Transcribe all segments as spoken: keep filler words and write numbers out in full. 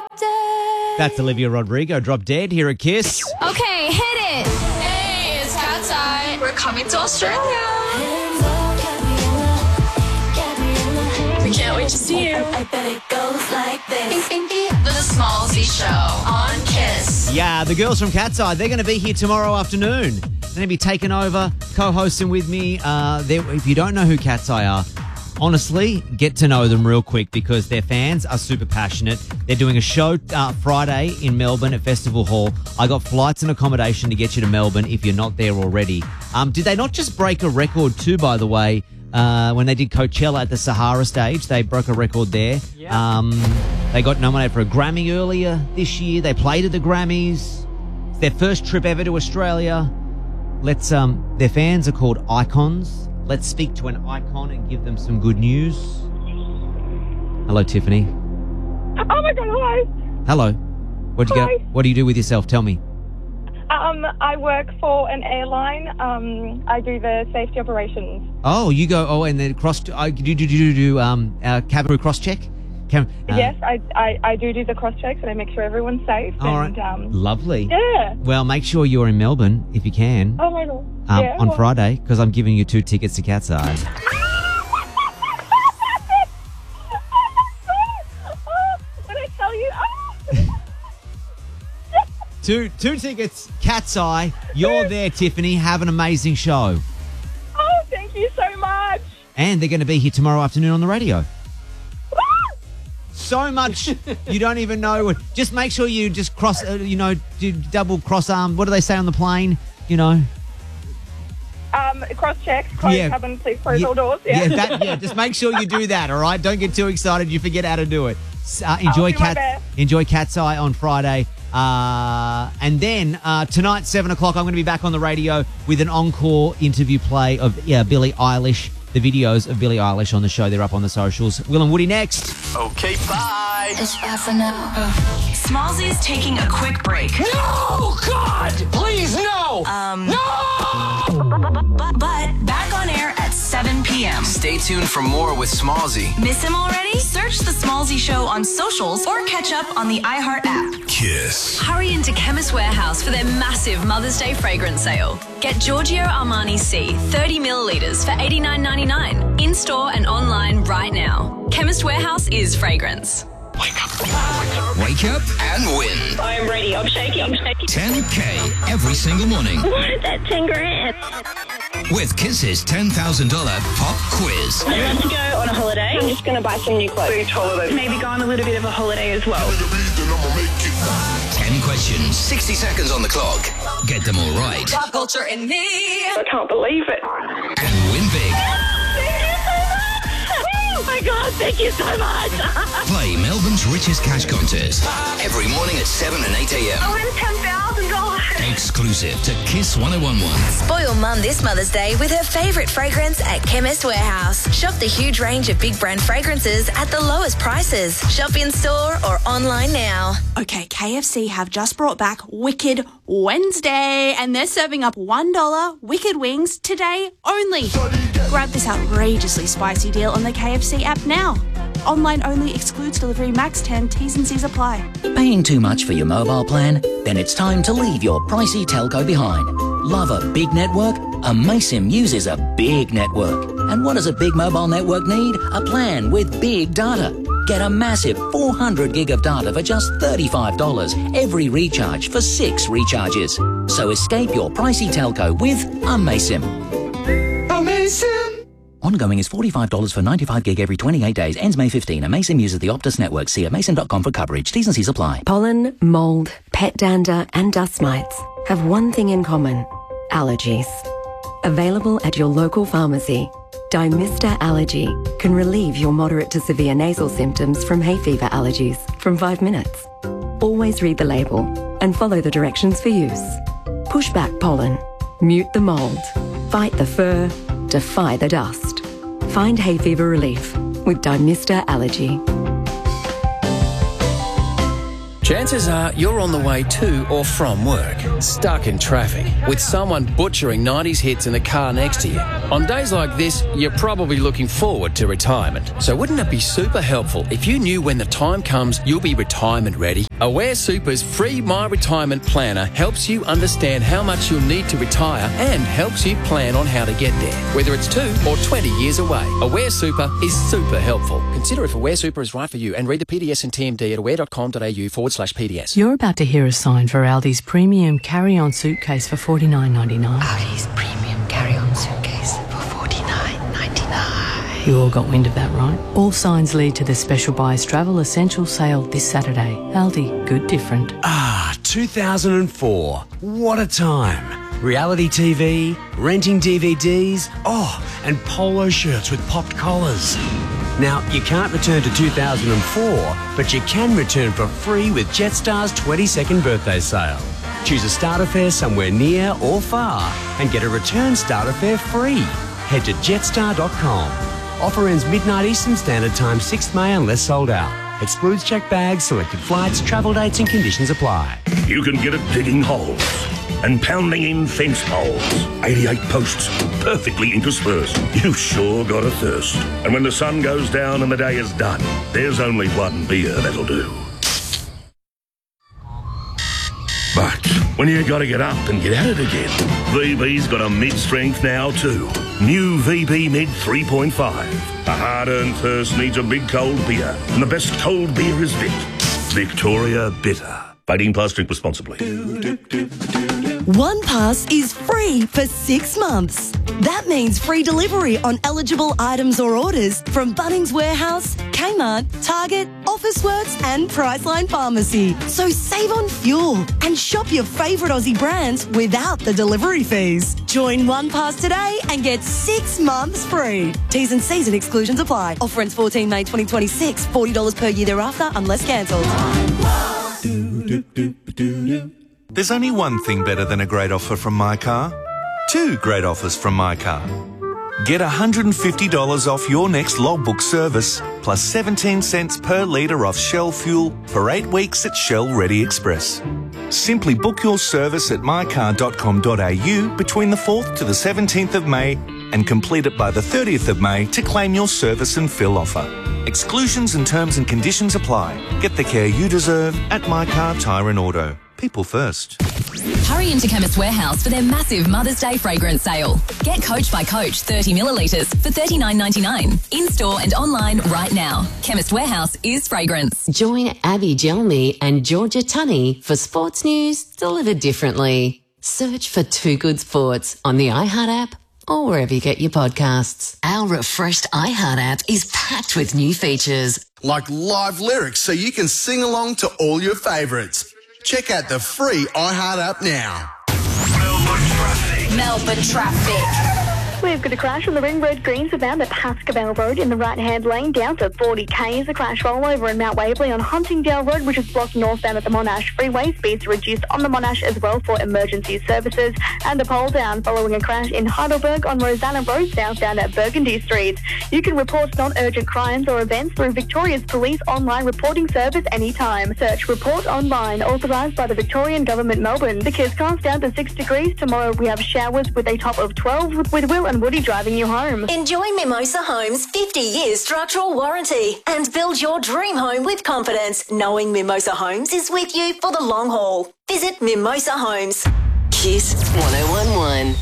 Drop Dead. That's Olivia Rodrigo, Drop Dead, here at Kiss. Okay, hit it. Hey, it's Cat's Eye. We're coming to Australia. We can't wait to see you. I bet it goes like this. The Smallzy Show on Kiss. Yeah, the girls from Cat's Eye, they're going to be here tomorrow afternoon. They're going to be taking over, co-hosting with me. Uh, they- if you don't know who Cat's Eye are, honestly, get to know them real quick because their fans are super passionate. They're doing a show uh, Friday in Melbourne at Festival Hall. I got flights and accommodation to get you to Melbourne if you're not there already. Um, did they not just break a record too, by the way, uh, when they did Coachella at the Sahara stage? They broke a record there. Yeah. Um, they got nominated for a Grammy earlier this year. They played at the Grammys. It's their first trip ever to Australia. Let's. Um, their fans are called Icons. Let's speak to an icon and give them some good news. Hello, Tiffany. Oh my God, hi. Hello. What do you Hi. go? What do you do with yourself? Tell me. Um, I work for an airline. Um, I do the safety operations. Oh, you go. Oh, and then cross. I do do do do, do um uh, cabin crew cross check. Cam, uh, Yes, I, I, I do do the cross checks and I make sure everyone's safe. All and, right. um, Lovely. yeah. Well, make sure you're in Melbourne if you can Oh my God. um, yeah, on well- Friday because I'm giving you two tickets to Cat's Eye. Oh, when I tell you, oh. Two two tickets, Cat's Eye. You're there, Tiffany. Have an amazing show. oh, thank you so much. And they're going to be here tomorrow afternoon on the radio. So much you don't even know. what- Just make sure you just cross, uh, you know, do double cross arm. What do they say on the plane? You know? Um, cross checks, close Yeah. cabin, please close Yeah, all doors. Yeah. yeah, that, yeah. Just make sure you do that, all right? Don't get too excited. You forget how to do it. S- Uh, enjoy do my Cat, best. enjoy Cat's Eye on Friday. Uh, and then uh, tonight, seven o'clock, I'm going to be back on the radio with an encore interview play of yeah, Billie Eilish. The videos of Billie Eilish on the show, they're up on the socials. Will and Woody next. Okay, bye. It's bad for now. Smallzy's taking a quick break. No, God, please, no. Um, no. But, but back on air at seven p.m. Stay tuned for more with Smallzy. Miss him already? Search The Smallzy Show on socials or catch up on the iHeart app. Kiss. Hurry into Chemist Warehouse for their massive Mother's Day fragrance sale. Get Giorgio Armani C thirty millilitres for eighty-nine ninety-nine in store and online right now. Chemist Warehouse is fragrance. Wake up. Wake up and win. I am ready. I'm shaking. I'm shaking. ten K every single morning That ten grand. with Kiss's ten thousand dollars pop quiz. I want to go on a holiday. I'm just going to buy some new clothes. Beach holiday. Maybe go on a little bit of a holiday as well. ten questions, sixty seconds on the clock. Get them all right Pop culture and me. I can't believe it. and win big. Oh my God, thank you so much. Play Melbourne's richest cash contest every morning at seven and eight a.m. I win ten thousand dollars. Exclusive to Kiss one oh one one. Spoil Mum this Mother's Day with her favourite fragrance at Chemist Warehouse. Shop the huge range of big brand fragrances at the lowest prices. Shop in store or online now. Okay, K F C have just brought back Wicked Wednesday and they're serving up one dollar Wicked Wings today only. Grab this outrageously spicy deal on the K F C app now. Online only, excludes delivery, max ten, T's and C's apply. Paying too much for your mobile plan? Then it's time to leave your pricey telco behind. Love a big network? Amaysim uses a big network. And what does a big mobile network need? A plan with big data. Get a massive four hundred gig of data for just thirty-five dollars every recharge for six recharges. So escape your pricey telco with Amaysim. Amazing. Ongoing is forty-five dollars for ninety-five gig every twenty-eight days. Ends May fifteenth. Amaysim uses the Optus network. See amaysim dot com for coverage. T's and C's apply. Pollen, mould, pet dander and dust mites have one thing in common: allergies. Available at your local pharmacy, Dymista Allergy can relieve your moderate to severe nasal symptoms from hay fever allergies from five minutes. Always read the label and follow the directions for use. Push back pollen, mute the mould, fight the fur, defy the dust. Find hay fever relief with Dymista Allergy. Chances are you're on the way to or from work, stuck in traffic, with someone butchering nineties hits in the car next to you. On days like this, you're probably looking forward to retirement. So wouldn't it be super helpful if you knew when the time comes you'll be retirement ready? Aware Super's free My Retirement Planner helps you understand how much you'll need to retire and helps you plan on how to get there, whether it's two or twenty years away. Aware Super is super helpful. Consider if Aware Super is right for you and read the P D S and T M D at aware.com.au forward slash PDS. You're about to hear a sign for Aldi's premium carry-on suitcase for forty-nine ninety-nine. Aldi's premium carry-on suitcase for forty-nine ninety-nine. You all got wind of that, right? All signs lead to the special buys travel essential sale this Saturday. Aldi, good different. Ah, two thousand four. What a time. Reality T V, renting D V Ds, oh, and polo shirts with popped collars. Now, you can't return to two thousand four, but you can return for free with Jetstar's twenty-second birthday sale. Choose a starter fare somewhere near or far and get a return starter fare free. Head to jetstar dot com. Offer ends midnight Eastern Standard Time, sixth of May unless sold out. Excludes checked bags, selected flights, travel dates and conditions apply. You can get it digging holes and pounding in fence poles. eighty-eight posts, perfectly interspersed. You've sure got a thirst. And when the sun goes down and the day is done, there's only one beer that'll do. But when you got to get up and get at it again, V B's got a mid-strength now too. New V B Mid three point five. A hard-earned thirst needs a big cold beer, and the best cold beer is Vic. Victoria Bitter. eighteen plus, drink responsibly. One Pass is free for six months. That means free delivery on eligible items or orders from Bunnings Warehouse, Kmart, Target, Officeworks and Priceline Pharmacy. So save on fuel and shop your favourite Aussie brands without the delivery fees. Join One Pass today and get six months free. T's and C's and exclusions apply. Offer ends fourteenth of May twenty twenty-six. forty dollars per year thereafter unless cancelled. There's only one thing better than a great offer from My Car. Two great offers from My Car. Get one hundred fifty dollars off your next logbook service, plus seventeen cents per litre off Shell fuel for eight weeks at Shell Ready Express. Simply book your service at my car dot com dot a u between the fourth to the seventeenth of May and complete it by the thirtieth of May to claim your service and fill offer. Exclusions and terms and conditions apply. Get the care you deserve at My Car Tyre and Auto. People first. Hurry into Chemist Warehouse for their massive Mother's Day fragrance sale. Get Coach by Coach thirty millilitres for thirty-nine ninety-nine. In-store and online right now. Chemist Warehouse is fragrance. Join Abby Gelmy and Georgia Tunney for sports news delivered differently. Search for Two Good Sports on the iHeart app or wherever you get your podcasts. Our refreshed iHeart app is packed with new features. Like live lyrics so you can sing along to all your favourites. Check out the free iHeart app now. Melbourne traffic. Melbourne traffic. We've got a crash on the Ring Road Greens about at Pascoe Road in the right-hand lane down to forty kays. A crash rollover in Mount Waverley on Huntingdale Road, which is blocked northbound at the Monash Freeway. Speeds reduced on the Monash as well for emergency services. And a pole down following a crash in Heidelberg on Rosanna Road southbound at Burgundy Street. You can report non-urgent crimes or events through Victoria's Police online reporting service anytime. Search Report Online, authorised by the Victorian Government, Melbourne. The Kizcast down to six degrees. Tomorrow we have showers with a top of twelve with Will and Woody driving you home. Enjoy Mimosa Homes' fifty year structural warranty and build your dream home with confidence, knowing Mimosa Homes is with you for the long haul. Visit Mimosa Homes. Kiss one oh one one.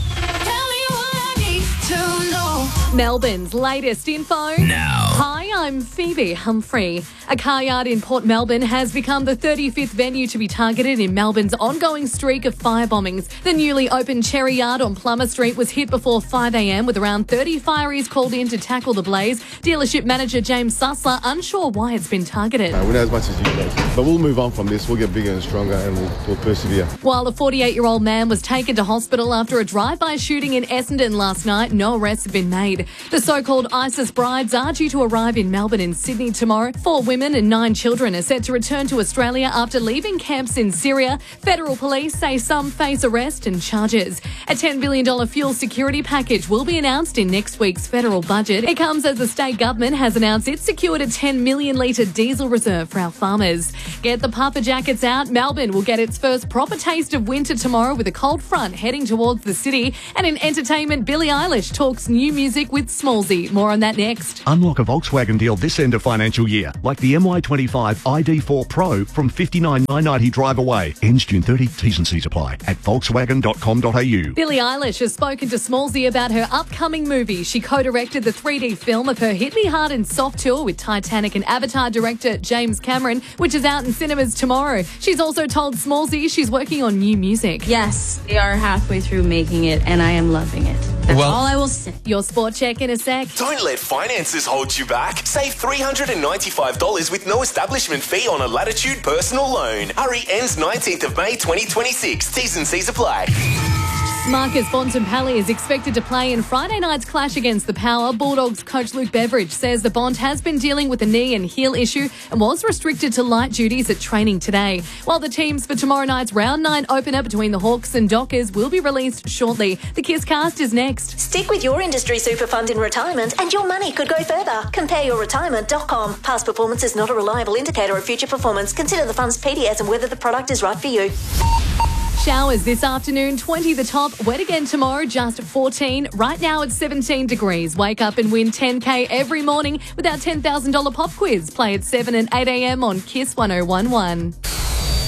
Melbourne's latest info. Now. Hi, I'm Phoebe Humphrey. A car yard in Port Melbourne has become the thirty-fifth venue to be targeted in Melbourne's ongoing streak of fire bombings. The newly opened Cherry Yard on Plummer Street was hit before five a m with around thirty fireys called in to tackle the blaze. Dealership manager James Sussler unsure why it's been targeted. Uh, we know as much as you guys, but we'll move on from this. We'll get bigger and stronger and we'll, we'll persevere. While the forty-eight-year-old man was taken to hospital after a drive-by shooting in Essendon last night, no arrests have been made. The so-called ISIS brides are due to arrive in Melbourne and Sydney tomorrow. Four women and nine children are set to return to Australia after leaving camps in Syria. Federal police say some face arrest and charges. A ten billion dollars fuel security package will be announced in next week's federal budget. It comes as the state government has announced it secured a ten million litre diesel reserve for our farmers. Get the puffer jackets out. Melbourne will get its first proper taste of winter tomorrow with a cold front heading towards the city. And in entertainment, Billie Eilish talks new music with Smallzy. More on that next. Unlock a Volkswagen deal this end of financial year, like the M Y twenty-five I D four Pro from fifty-nine thousand nine hundred ninety drive away. Ends June thirtieth. T's and C's apply at volkswagen dot com dot a u. Billie Eilish has spoken to Smallzy about her upcoming movie. She co-directed the three D film of her Hit Me Hard and Soft tour with Titanic and Avatar director James Cameron, which is out in cinemas tomorrow. She's also told Smallzy she's working on new music. Yes, we are halfway through making it, and I am loving it. That's Well- all I will say. Your sport check in a sec. Don't let finances hold you back. Save three hundred ninety-five dollars with no establishment fee on a Latitude personal loan. Hurry, ends nineteenth of May twenty twenty-six. T's and C's apply. Marcus Bontempelli is expected to play in Friday night's clash against the Power. Bulldogs coach Luke Beveridge says the Bont has been dealing with a knee and heel issue and was restricted to light duties at training today. While the teams for tomorrow night's round nine opener between the Hawks and Dockers will be released shortly. The Kiss Cast is next. Stick with your industry super fund in retirement and your money could go further. compare your retirement dot com. Past performance is not a reliable indicator of future performance. Consider the fund's P D S and whether the product is right for you. Showers this afternoon, twenty the top. Wet again tomorrow, just fourteen. Right now it's seventeen degrees. Wake up and win ten K every morning with our ten thousand dollars pop quiz. Play at seven and eight a.m. on Kiss one oh one one.